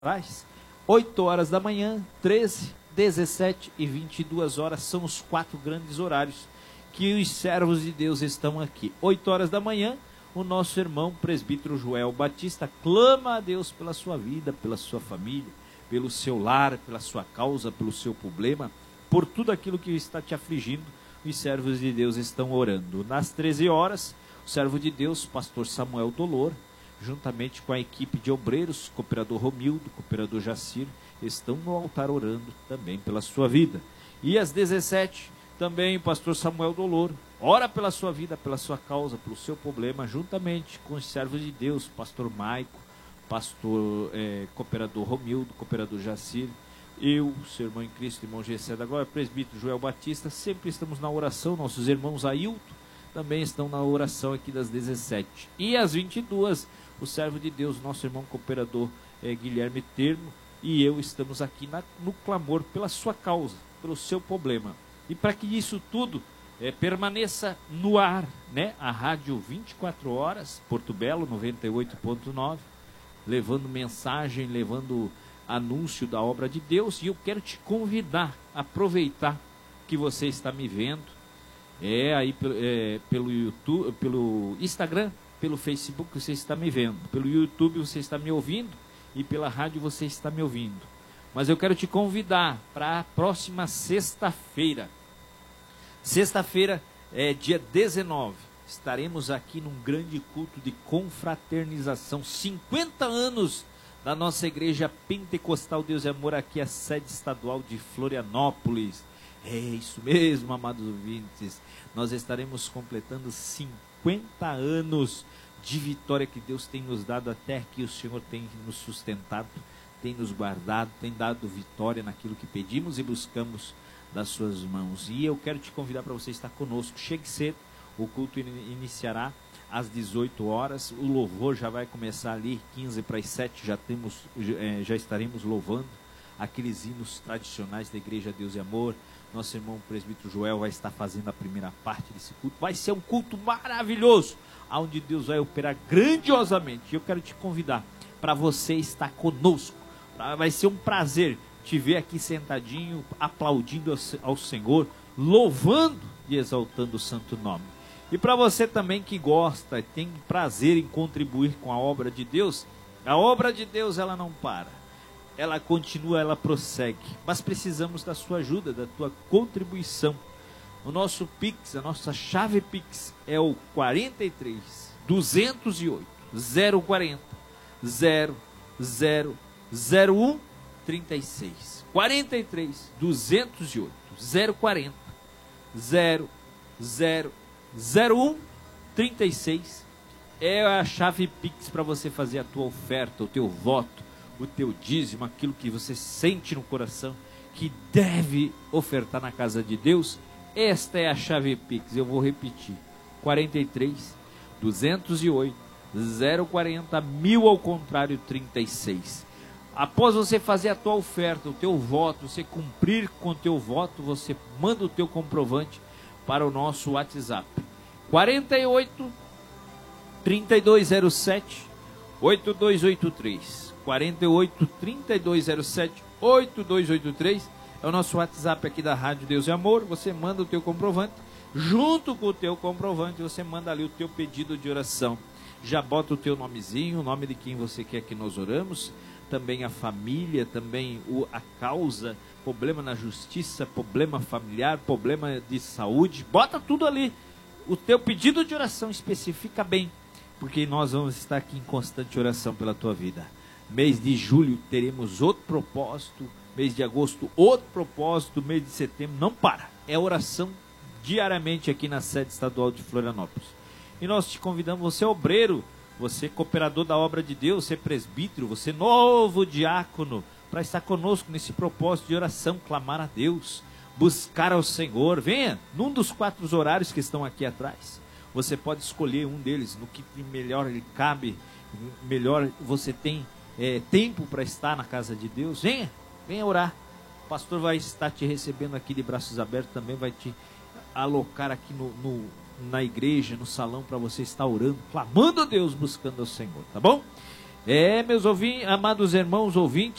atrás, 8 horas da manhã, 13, 17 e 22 horas são os 4 grandes horários que os servos de Deus estão aqui. 8 horas da manhã, o nosso irmão presbítero Joel Batista clama a Deus pela sua vida, pela sua família, pelo seu lar, pela sua causa, pelo seu problema, por tudo aquilo que está te afligindo. Os servos de Deus estão orando. Nas 13 horas, o servo de Deus, pastor Samuel Dolor, juntamente com a equipe de obreiros, cooperador Romildo, cooperador Jacir, estão no altar orando também pela sua vida. E às 17, também o pastor Samuel Dolor ora pela sua vida, pela sua causa, pelo seu problema, juntamente com os servos de Deus, pastor Maico, pastor cooperador Romildo, cooperador Jacir, eu, seu irmão em Cristo, irmão Gessé da Glória, presbítero Joel Batista, sempre estamos na oração. Nossos irmãos Ailton também estão na oração aqui das 17. E às 22, o servo de Deus, nosso irmão cooperador Guilherme Termo, e eu estamos aqui no clamor pela sua causa, pelo seu problema. E para que isso tudo permaneça no ar, né? A rádio 24 horas, Porto Belo 98.9, levando mensagem, levando anúncio da obra de Deus. E eu quero te convidar a aproveitar que você está me vendo, aí pelo YouTube, pelo Instagram, pelo Facebook você está me vendo, pelo YouTube você está me ouvindo e pela rádio você está me ouvindo. Mas eu quero te convidar para a próxima sexta-feira. Sexta-feira, dia 19, estaremos aqui num grande culto de confraternização. 50 anos da nossa igreja pentecostal Deus e Amor, aqui a sede estadual de Florianópolis. É isso mesmo, amados ouvintes. Nós estaremos completando 50 anos de vitória que Deus tem nos dado até aqui. O Senhor tem nos sustentado, tem nos guardado, tem dado vitória naquilo que pedimos e buscamos das suas mãos. E eu quero te convidar para você estar conosco. Chegue cedo, o culto iniciará às 18 horas. O louvor já vai começar ali, 15 para as 7, já estaremos louvando aqueles hinos tradicionais da Igreja Deus e Amor. Nosso irmão presbítero Joel vai estar fazendo a primeira parte desse culto. Vai ser um culto maravilhoso, onde Deus vai operar grandiosamente. E eu quero te convidar para você estar conosco. Vai ser um prazer te ver aqui sentadinho, aplaudindo ao Senhor, louvando e exaltando o santo nome. E para você também que gosta, tem prazer em contribuir com a obra de Deus, a obra de Deus ela não para, ela continua, ela prossegue, mas precisamos da sua ajuda, da tua contribuição. O nosso Pix, a nossa chave Pix é o 43 208 040 0001 36. 43 208 040 0001 36 é a chave Pix para você fazer a tua oferta, o teu voto, o teu dízimo, aquilo que você sente no coração que deve ofertar na casa de Deus. Esta é a chave Pix. Eu vou repetir: 43 208 040 1000 ao contrário 36. Após você fazer a tua oferta, o teu voto, você cumprir com o teu voto, você manda o teu comprovante para o nosso WhatsApp 48 3207 8283. 48 3207 8283 é o nosso WhatsApp aqui da Rádio Deus e Amor. Você manda o teu comprovante, junto com o teu comprovante você manda ali o teu pedido de oração. Já bota o teu nomezinho, o nome de quem você quer que nós oramos, também a família, também a causa, problema na justiça, problema familiar, problema de saúde, bota tudo ali. O teu pedido de oração especifica bem, porque nós vamos estar aqui em constante oração pela tua vida. Mês de julho teremos outro propósito, mês de agosto outro propósito, mês de setembro não para, é oração diariamente aqui na sede estadual de Florianópolis. E nós te convidamos, você é obreiro, você cooperador da obra de Deus, você presbítero, você novo diácono, para estar conosco nesse propósito de oração, clamar a Deus, buscar ao Senhor. Venha num dos 4 horários que estão aqui atrás. Você pode escolher um deles, no que melhor lhe cabe, melhor você tem tempo para estar na casa de Deus. Venha orar. O pastor vai estar te recebendo aqui de braços abertos, também vai te alocar aqui na igreja, no salão, para você estar orando, clamando a Deus, buscando ao Senhor, tá bom? Meus ouvintes, amados irmãos ouvintes,